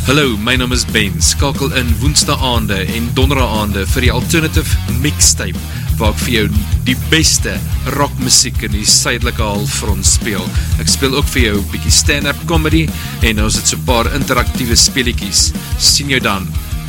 Hallo, my naam is Ben. Skakel in woensdaande en donderdaande vir die Alternative Mixtape, waar ek vir jou die beste rockmusiek in die suidelike halfrond speel. Ek speel ook vir jou 'n bietjie stand-up comedy en ons het so 'n paar interaktiewe speletjies. Sien jou dan.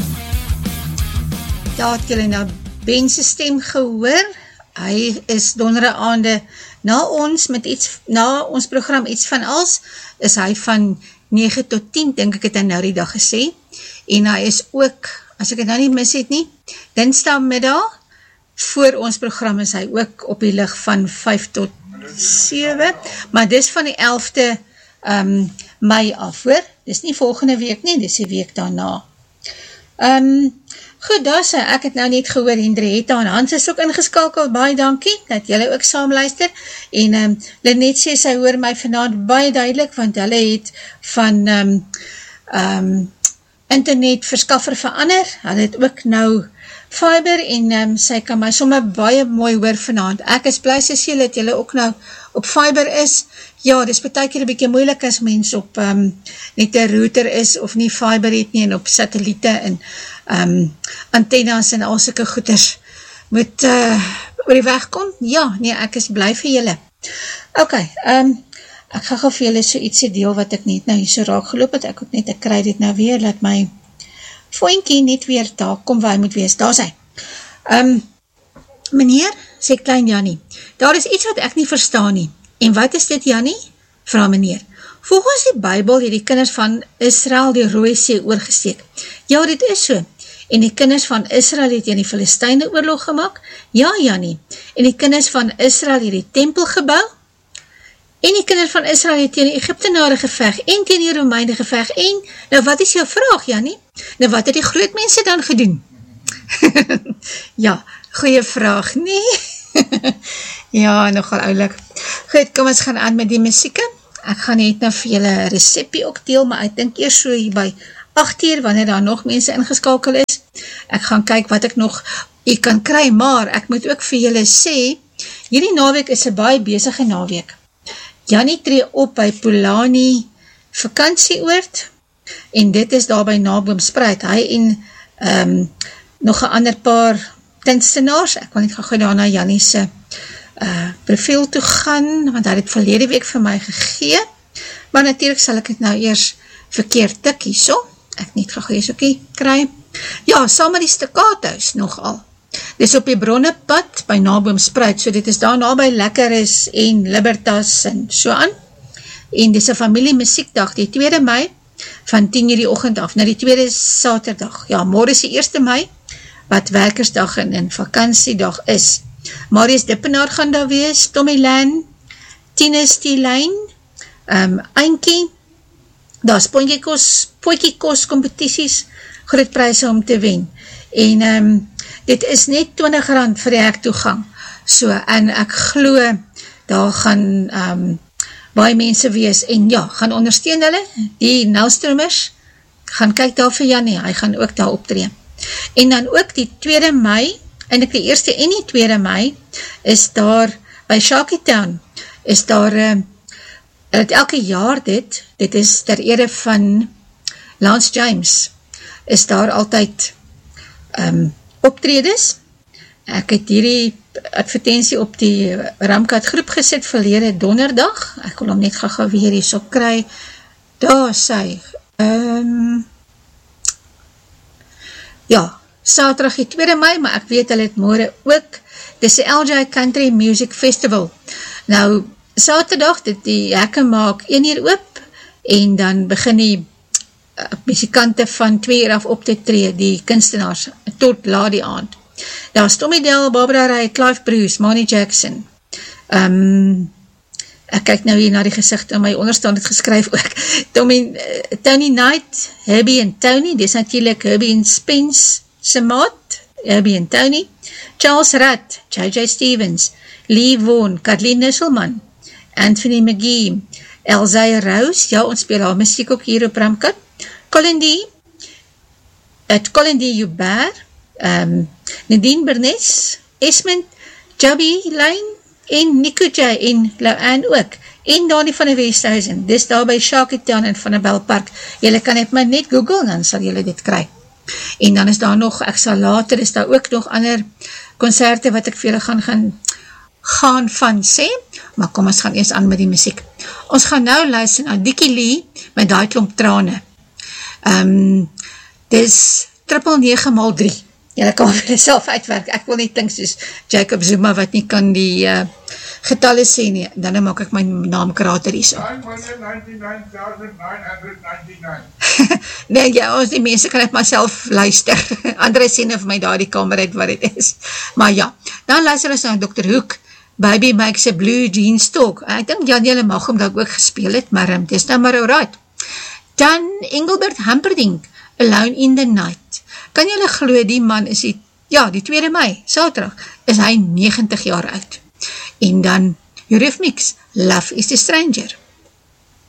Ja, het julle nou Ben se stem gehoor? Hy is donderdaande na ons program Iets van Als, is hy van 9 tot 10, dink ek het hy nou die dag gesê, en hy is ook, as ek het nou nie mis het nie, dinsdagmiddag, voor ons program is hy ook op die lig van 5 tot 7, maar dis van die 11de Mei af, hoor, dis nie volgende week nie, dis die week daarna. Goed, daar sê, ek het nou net gehoor, Hendrietta en Hans is ook ingeskakeld, baie dankie, dat julle ook saam luister, en Lynette sê, sy hoor my vanaand baie duidelik, want hulle het van internet verskaffer verander, hulle het ook nou fiber, en sy kan my sommer baie mooi hoor vanaand. Ek is blij, sy sê, dat julle ook nou op fiber is. Ja, dis partykeer 'n bietjie moeilik as mens op net 'n router is, of nie fiber het nie, en op satelliete, en antennas, en al sulke goeders moet oor die weg kom. Ja, nee, ek is bly vir julle. Ok, ek ga vir julle so ietsie deel, wat ek net nou hier so raak geloop het, ek kry dit nou weer, laat my voinkie net weer daar kom, waar hy moet wees, daar sy. Meneer, sê klein Jannie, daar is iets wat ek nie verstaan nie, en wat is dit Jannie? Vra meneer. Volgens die Bybel het die kinders van Israel die Rooi See oorgesteek. Ja, dit is so. En die kinders van Israel het teen die Filistyne oorlog gemaak? Ja, Jannie. En die kinders van Israel het die tempel gebou? En die kinders van Israel het teen die Egyptenare geveg, en teen die Romeine geveg, en, nou wat is jou vraag, Jannie? Nou wat het die groot mense dan gedoen? Ja, goeie vraag, nee? Ja, nogal oulik. Goed, kom ons gaan aan met die musieke. Ek gaan net nou vir julle resepie ook deel, maar ek dink eers so hier by 8 uur, wanneer daar nog mense ingeskakel is. Ek gaan kyk wat ek nog kan kry, maar ek moet ook vir julle sê, hierdie naweek is 'n baie besige naweek. Jannie tree op by Polani vakansieoord, en dit is daar by Naboomspruit. Hy en nog 'n ander paar kunstenaars, ek wil net gaan daarna Jannie se profiel toe gaan, want hy het verlede week vir my gegee, maar natuurlijk sal ek het nou eers verkeerd tik hierso, ek net gegee soekie kry, ja, saam met die Staccato's nogal, dis op die Bronnepad by Naboomspruit, so dit is daar naby Lekkeris en Libertas en so aan, en dis 'n familie musiekdag, die 2de Mei, van 10 uur die oggend af, na die 2de Saterdag, ja, môre is die 1ste Mei, wat werkersdag en vakansiedag is. Marius Dippenaar gaan daar wees, Tommy Lan, Tinus Tielijn, Eintjie, daar is potjiekos competities, groot pryse om te wen, en dit is net R20 vir die hektoegang, so, en ek glo, daar gaan baie mense wees, en ja, gaan ondersteun hulle, die Nelstroomers, gaan kyk daar vir Jannie, hy gaan ook daar optree, en dan ook die 2de Mei, en ek die 1ste en die 2de Mei, is daar, by Shaky Town, is daar, elke jaar dit is ter ere van Lance James, is daar altyd optredes, ek het hierdie advertentie op die Ramkat groep gesit verlede donderdag, ek wil hom net gauw weer hier so kry, daar sy, ja, Saterdag die 2de Mei, maar ek weet hulle het môre ook, dis die LJ Country Music Festival. Nou, Saterdag, die hekke maak 1 uur oop, en dan begin die musikante van 2 uur af op te tree, die kunstenaars, tot laat die aand. Daar is Tommy Dell, Barbara Ray, Clive Bruce, Manny Jackson, ek kyk nou hier na die gezicht, en my onderstand het geskryf ook, Tony Knight, Herbie en Tony, dis natuurlijk Herbie en Spence, Samat, Herbie en Tony, Charles Rudd, J.J. Stevens, Lee Vaughan, Kathleen Nisselman, Anthony McGee, Elzai Rose, ja, ons speel haar muziek ook hier op Ramkat, Colin D. Joubert, Nadine Bernes, Esmond, Jubby Lane, en Nico J. en Louanne ook, en Dani van die Westhuizen, dis daar by Shakytown in Van der Belpark, jylle kan het maar net Google, dan sal jylle dit kry. En dan is daar nog, ek sal later, is daar ook nog ander concerte wat ek vir julle gaan van sê, maar kom ons gaan eers aan met die muziek. Ons gaan nou luister na Dickie Lee met daai klomp trane. Dis 999x3. Julle kan vir jyself uitwerk. Ek wil nie think soos Jacob Zuma wat nie kan die getalle sê nie. Dan maak ek my naam krater hier so. 999,999. Nee, ja, ons die mense kan het maar self luister. Andre sê vir my daar die kamer uit wat het is. Maar ja, dan luister ons na Dr. Hoek, Baby Makes a Blue Jeans Talk. Ek dink Jan jylle mag hom dat ook gespeel het, maar het is nou maar alright. Dan Engelbert Humperdinck, Alone in the Night. Kan jylle glo, die man is die 2 Mei, Saterdag, is hy 90 jaar oud. En dan Eurythmics, Love is the Stranger.